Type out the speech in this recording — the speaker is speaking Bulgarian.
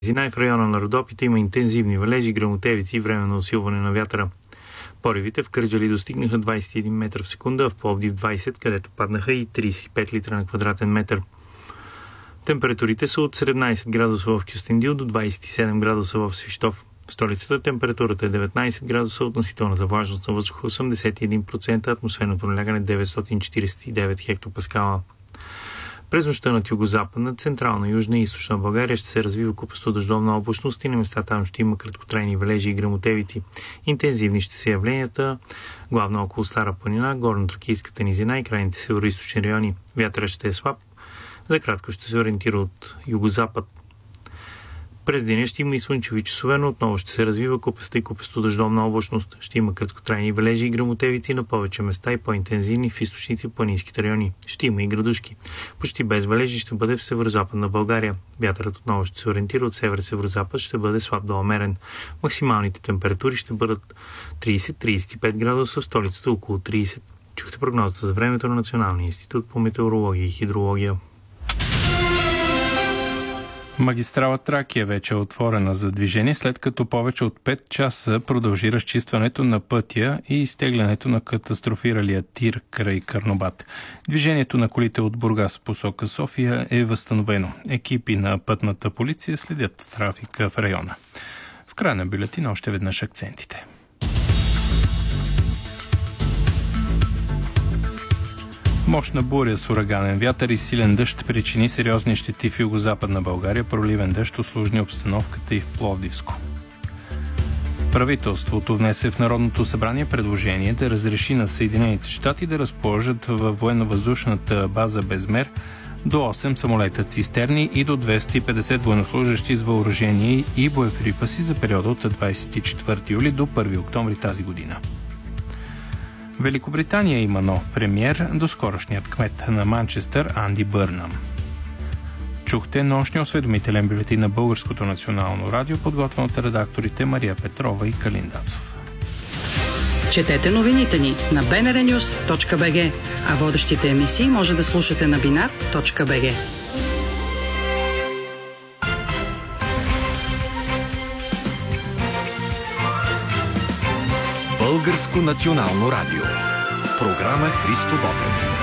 В района на Родопите има интензивни валежи, гръмотевици и временно усилване на вятъра. Поривите в Кърджали достигнаха 21 метра в секунда, в Пловдив 20, където паднаха и 35 литра на квадратен метър. Температурите са от 17 градуса в Кюстендил до 27 градуса в Свищов. В столицата температурата е 19 градуса, относителната влажност на въздуха 81%, атмосферното налягане 949 хектопаскала. През нощта над югозападна, централна, южна и източна България ще се развива купесто дъждовна облачност и на места там ще има краткотрайни валежи и гръмотевици. Интензивни ще са явленията главно около Стара планина, горно-тракийската низина и крайните североизточни райони. Вятърът ще е слаб, за кратко ще се ориентира от югозапад. През деня ще има и слънчеви часове, но отново ще се развива купеста и купесто дъждовна облачност. Ще има краткотрайни валежи и гръмотевици на повече места и по-интензивни в източните и планинските райони. Ще има и градушки. Почти без валежи ще бъде в северозападна България. Вятърът отново ще се ориентира от север-северозапад, ще бъде слаб до умерен. Максималните температури ще бъдат 30-35 градуса, в столицата около 30. Чухте прогнозата за времето на Националния институт по метеорология и хидрология. Магистрала Тракия вече е отворена за движение, след като повече от 5 часа продължи разчистването на пътя и изтеглянето на катастрофиралия тир край Карнобат. Движението на колите от Бургас в посока София е възстановено. Екипи на пътната полиция следят трафика в района. В края на бюлетина още веднъж акцентите. Мощна буря с ураганен вятър и силен дъжд причини сериозни щети в югозападна България, проливен дъжд усложни обстановката и в Пловдивско. Правителството внесе в Народното събрание предложение да разреши на Съединените щати да разположат във военно-въздушната база Безмер до 8 самолета цистерни и до 250 военнослужащи с въоръжение и боеприпаси за периода от 24 юли до 1 октомври тази година. Великобритания има нов премиер, доскорошният кмет на Манчестър Анди Бърнам. Чухте нощния осведомителен бюлетин на Българското национално радио, подготвен от редакторите Мария Петрова и Калин Дацов. Четете новините ни на bnrnews.bg, а водещите емисии може да слушате на binar.bg. Българско национално радио. Програма Христо Ботев.